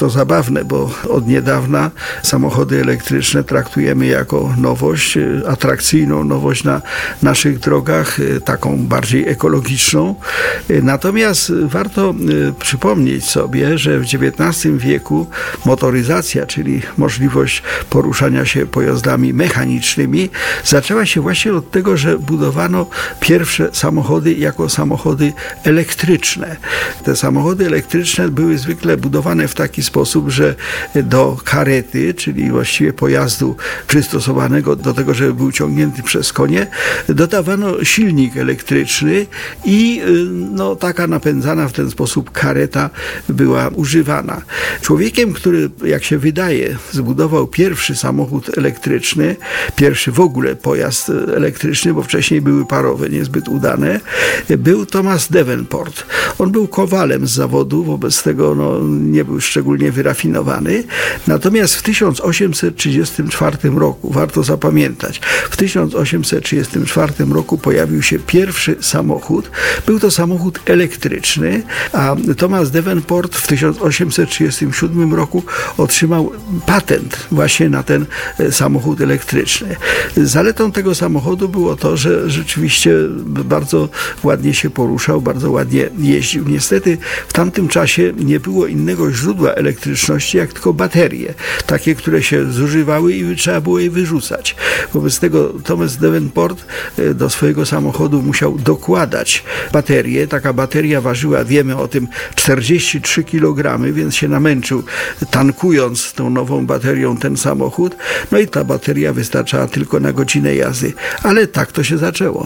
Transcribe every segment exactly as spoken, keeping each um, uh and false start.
to zabawne, bo od niedawna samochody elektryczne traktujemy jako nowość, atrakcyjną nowość na naszych drogach, taką bardziej ekologiczną. Natomiast warto przypomnieć sobie, że w dziewiętnastym wieku motoryzacja, czyli możliwość poruszania się pojazdami mechanicznymi, zaczęła się właśnie od tego, że budowano pierwsze samochody jako samochody elektryczne. Te samochody elektryczne były zwykle budowane w taki sposób, że do karety, czyli właściwie pojazdu przystosowanego do tego, żeby był ciągnięty przez konie, dodawano silnik elektryczny i no, taka napędzana w ten sposób kareta była używana. Człowiekiem, który, jak się wydaje, zbudował pierwszy samochód elektryczny, pierwszy w ogóle pojazd elektryczny, bo wcześniej były parowe, niezbyt udane, był Thomas Davenport. On był kowalem z zawodu, wobec tego no, nie był szczególnie wyrafinowany. Natomiast w tysiąc osiemset trzydziestym czwartym roku, warto zapamiętać, w tysiąc osiemset trzydziestym czwartym roku pojawił się pierwszy samochód. Był to samochód elektryczny, a Thomas Davenport w tysiąc osiemset trzydziestym siódmym roku otrzymał patent właśnie na ten samochód elektryczny. Zaletą tego samochodu było to, że rzeczywiście bardzo ładnie się poruszał, bardzo ładnie jeździł. Niestety w tamtym czasie nie było innego źródła elektryczności jak tylko baterie, takie, które się zużywały i trzeba było je wyrzucać. Wobec tego Thomas Davenport do swojego samochodu musiał dokładać baterię. Taka bateria ważyła, wiemy o tym, czterdzieści trzy kilogramy, więc się namęczył, tankując tą nową baterią ten samochód. No i ta bateria wystarczała tylko na godzinę jazdy. Ale tak to się zaczęło.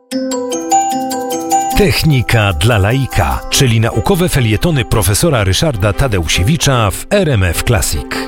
Technika dla laika, czyli naukowe felietony profesora Ryszarda Tadeusiewicza w R M F Classic.